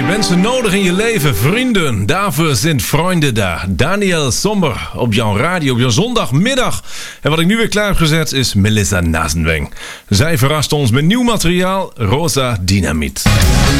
Mensen nodig in je leven, vrienden. Daarvoor zijn vrienden daar. Daniel Sommer op jouw radio, op jouw zondagmiddag. En wat ik nu weer klaar heb gezet is Melissa Nasenweng. Zij verrast ons met nieuw materiaal, Rosa Dynamiet.